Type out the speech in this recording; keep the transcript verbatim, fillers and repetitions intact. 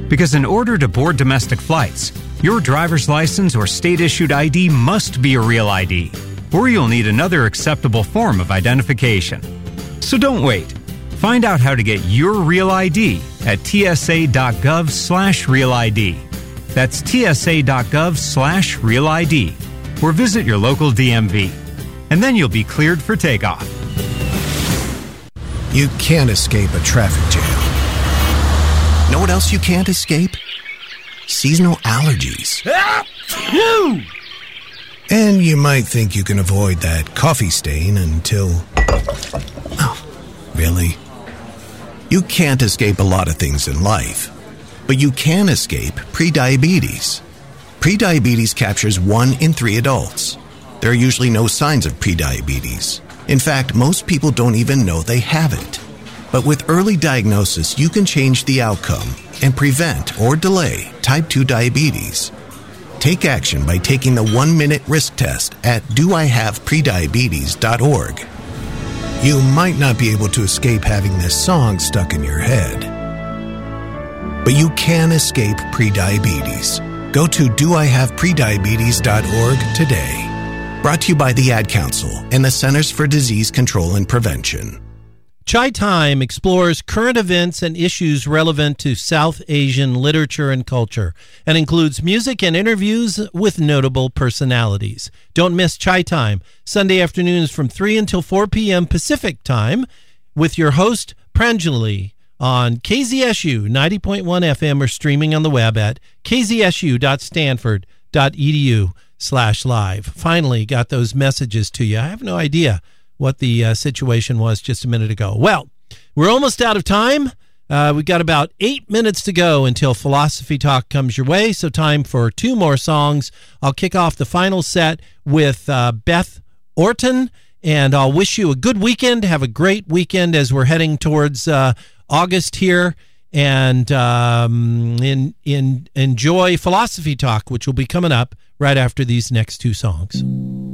Because in order to board domestic flights, your driver's license or state-issued I D must be a real I D, or you'll need another acceptable form of identification. So don't wait. Find out how to get your real I D at tsa.gov slash real ID. That's tsa.gov slash real ID, or visit your local D M V. And then you'll be cleared for takeoff. You can't escape a traffic jam. Know what else you can't escape? Seasonal allergies. And you might think you can avoid that coffee stain until... Oh, really? You can't escape a lot of things in life, but you can escape prediabetes. Prediabetes captures one in three adults. There are usually no signs of prediabetes. In fact, most people don't even know they have it. But with early diagnosis, you can change the outcome and prevent or delay type two diabetes. Take action by taking the one-minute risk test at do I have prediabetes dot org. You might not be able to escape having this song stuck in your head, but you can escape prediabetes. Go to do I have prediabetes dot org today. Brought to you by the Ad Council and the Centers for Disease Control and Prevention. Chai Time explores current events and issues relevant to South Asian literature and culture and includes music and interviews with notable personalities. Don't miss Chai Time, Sunday afternoons from three until four p.m. Pacific Time with your host, Pranjali, on K Z S U ninety point one F M or streaming on the web at kzsu.stanford.edu slash live. Finally got those messages to you. I have no idea what the uh, situation was just a minute ago. Well, we're almost out of time. Uh, we've got about eight minutes to go until Philosophy Talk comes your way, so time for two more songs. I'll kick off the final set with uh, Beth Orton, and I'll wish you a good weekend. Have a great weekend as we're heading towards uh, August here, and um, in, in, enjoy Philosophy Talk, which will be coming up right after these next two songs.